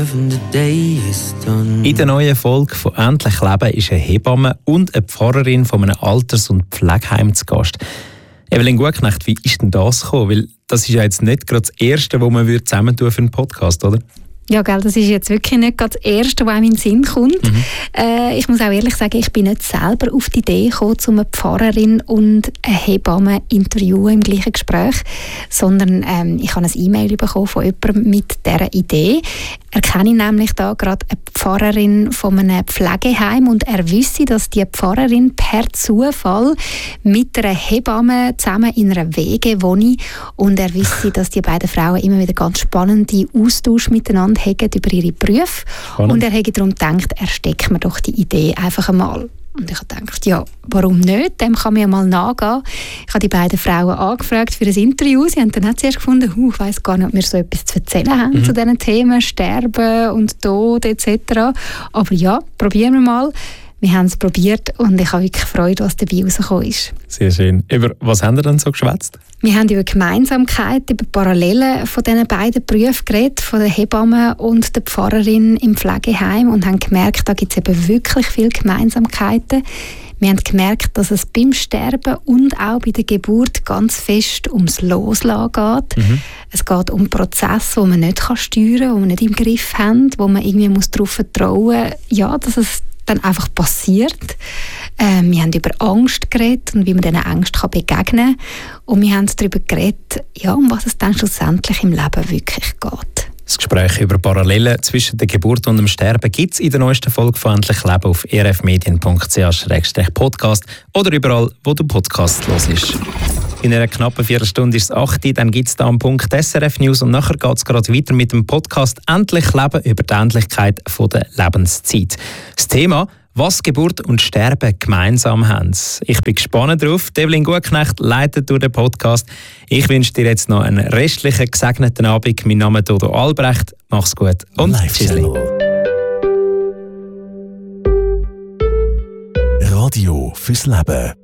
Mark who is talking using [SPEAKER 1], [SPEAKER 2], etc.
[SPEAKER 1] In der neuen Folge von «Endlich Leben» ist eine Hebamme und eine Pfarrerin von einem Alters- und Pflegeheim zu Gast. Evelyn Gutknecht, wie ist denn das gekommen? Weil das ist ja jetzt nicht gerade das Erste, was man zusammentun für einen Podcast, oder?
[SPEAKER 2] Ja, gell, das ist jetzt wirklich nicht das Erste, was einem in den Sinn kommt. Ich muss auch ehrlich sagen, ich bin nicht selber auf die Idee gekommen, um eine Pfarrerin und eine Hebamme interviewen im gleichen Gespräch, sondern ich habe ein E-Mail bekommen von jemandem mit dieser Idee. Er kenne nämlich da gerade eine Pfarrerin von einem Pflegeheim und er wisse, dass die Pfarrerin per Zufall mit einer Hebamme zusammen in einer WG wohne und er wisse, dass die beiden Frauen immer wieder ganz spannende Austausch miteinander haben über ihre Berufe. Spannend. Und er hätte darum gedacht, er steckt mir doch die Idee einfach einmal. Und ich habe gedacht, ja, warum nicht? Dem kann man ja mal nachgehen. Ich habe die beiden Frauen angefragt für ein Interview. Sie haben dann zuerst gefunden, ich weiss gar nicht, ob wir so etwas zu erzählen haben zu diesen Themen, Sterben und Tod etc. Aber ja, probieren wir mal. Wir haben es probiert und ich habe wirklich Freude, was dabei rausgekommen ist.
[SPEAKER 1] Sehr schön. Über was haben wir denn so geschwätzt?
[SPEAKER 2] Wir haben über Gemeinsamkeiten, über Parallelen von diesen beiden Berufen geredet, von der Hebamme und der Pfarrerin im Pflegeheim und haben gemerkt, da gibt es eben wirklich viele Gemeinsamkeiten. Wir haben gemerkt, dass es beim Sterben und auch bei der Geburt ganz fest ums Loslassen geht. Es geht um Prozesse, die man nicht steuern kann, die man nicht im Griff haben, wo man irgendwie darauf vertrauen muss, ja, dass es dann einfach passiert. Wir haben über Angst geredet und wie man diesen Ängsten begegnen kann. Und wir haben darüber geredet, ja, um was es dann schlussendlich im Leben wirklich geht.
[SPEAKER 1] Das Gespräch über Parallelen zwischen der Geburt und dem Sterben gibt es in der neuesten Folge von «Endlich Leben» auf rfmedien.ch/podcast oder überall, wo du Podcasts hörst. In einer knappen Viertelstunde ist es 8 Uhr, dann gibt es da am Punkt SRF News und nachher geht es gerade weiter mit dem Podcast «Endlich Leben» über die Endlichkeit der Lebenszeit. Das Thema: was Geburt und Sterben gemeinsam haben. Ich bin gespannt drauf. Evelyn Gutknecht leitet durch den Podcast. Ich wünsche dir jetzt noch einen restlichen, gesegneten Abend. Mein Name ist Dodo Albrecht. Mach's gut und tschüssli.
[SPEAKER 3] Radio fürs Leben.